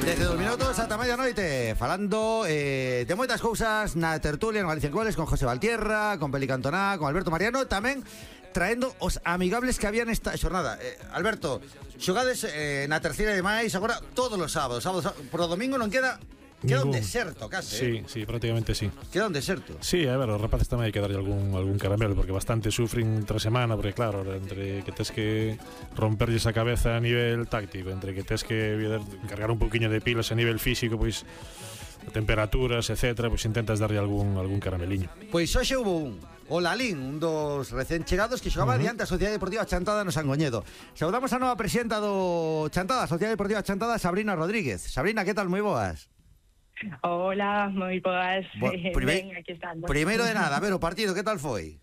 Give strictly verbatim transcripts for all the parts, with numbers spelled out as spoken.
Desde dos minutos ata medianoite, falando eh, de moitas cousas na tertulia no Galicia en Goles, con José Valtierra, con Peli Cantoná, con Alberto Mariano, tamén traendo os amigables que había nesta xornada. eh, Alberto, xogades eh, na terceira de máis agora todos os sábados, sábados, por o domingo non queda. Queda un deserto, casi. Sí, eh. sí, prácticamente sí. Queda un deserto. Sí, a ver, os rapaces tamén hai que darlle algún, algún caramelo, porque bastante sufren tres semana, porque claro, entre que tes que romperlles a cabeza a nivel táctico, entre que tes que cargar un poquinho de pilas a nivel físico, pois temperaturas, etcétera, pois intentas darlle algún, algún carameliño. Pois hoxe hubo un o Lalín, un dos recén chegados que xogaba uh-huh. diante a Sociedade Deportiva Chantada no Sangoñedo. Saudamos a nova presidenta do Chantada, Sociedade Deportiva Chantada, Sabrina Rodríguez. Sabrina, que tal? Moi boas. Hola, moi boas. Bo, prime... Ben, aquí estamos. Primeiro de nada, a ver, o partido, que tal foi?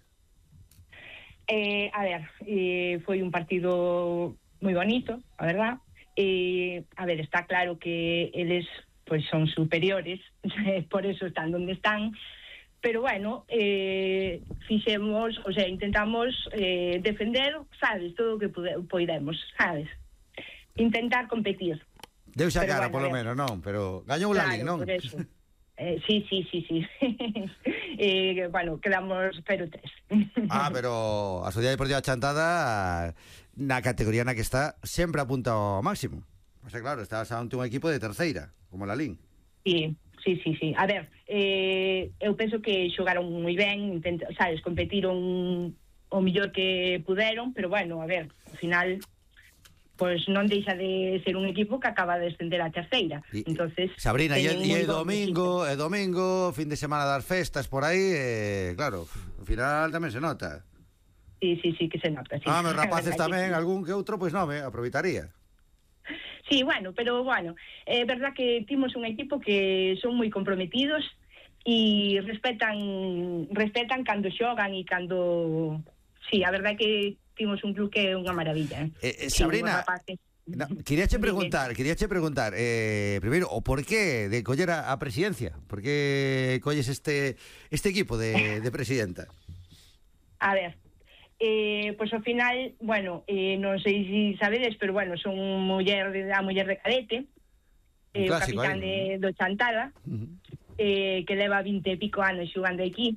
Eh, a ver, eh, foi un partido moi bonito, a verdad. Eh, a ver, está claro que eles pois son superiores, por eso están donde están. Pero bueno, eh, fixemos, o sea, intentamos eh, defender, sabes, todo o que pude, podemos, sabes? Intentar competir. Deu xa cara, bueno, polo menos, non? Pero gañou o claro, Lalín, non? Por eso. Eh, sí, sí, sí, sí. eh, bueno, quedamos cero tres. Ah, pero a Sociedade Deportiva Chantada na categoría na que está sempre apunta ao máximo. O sea, claro, estás ante un equipo de terceira, como o Lalín. Sí, sí, sí, sí. A ver, eh, eu penso que xogaron moi ben, intent, sabes, competiron o millor que puderon, pero bueno, a ver, ao final pois non deixa de ser un equipo que acaba de descender a terceira. Y, entonces, Sabrina, e é domingo, é domingo, fin de semana das festas por aí, eh, claro, ao final tamén se nota. Sí, sí, sí, que se nota. Sí. Ah, meus rapaces tamén, algún que outro, pois non, me aproveitaría. Sí, bueno, pero bueno, é verdad que timos un equipo que son moi comprometidos e respetan respetan cando xogan e cando... Sí, a verdad que timos un club que é unha maravilla. Eh, eh, Sabrina, sí, no, queríache preguntar, queríache preguntar, eh, primeiro, o por qué de coller a, a presidencia? Por qué colles este este equipo de, de presidenta? A ver, eh, pois pues ao final, bueno, eh, non sei se sabedes, pero bueno, son muller de, a muller de cadete, eh, o capitán de, do Chantada, uh-huh. eh, que leva vinte e pico anos xugando aquí.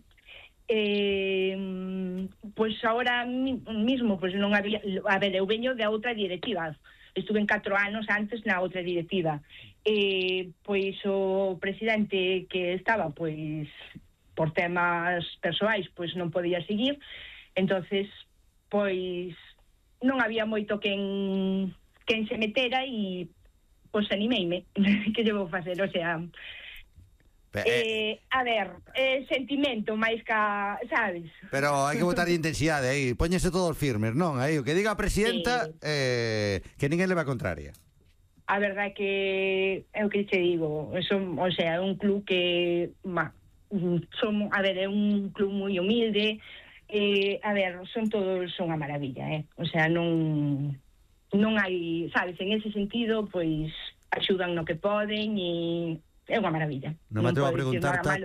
Eh, pois agora mismo pois non había, a ver, eu veño de outra directiva, estuve en catro anos antes na outra directiva, eh, pois o presidente que estaba pois por temas persoais pois non podía seguir, entonces pois non había moito quen quen se metera e pois animeime que lle vou facer, o sea, Eh, a ver, eh, sentimento máis ca, sabes? Pero hai que botar intensidade aí, póñese todos firmes, non? Aí o que diga a presidenta, sí. eh, que ninguén leva a contraria. A verdade que é o que te digo, son, o sea, é un club que, ma, son, a ver, é un club moi humilde, eh, a ver, son todos son unha maravilla, eh? O sea, non non hai, sabes, en ese sentido, pois axudan no que poden e é unha maravilla. Non me atrevo a preguntar